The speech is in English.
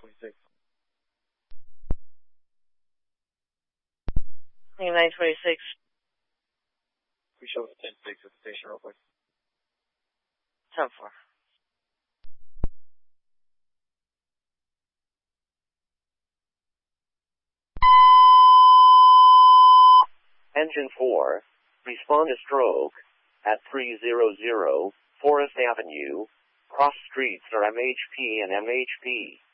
926. 926. We show 10-6 at the station real quick. 10-4. Engine 4, respond to stroke at 300 Forest Avenue. Cross streets are MHP and MHP.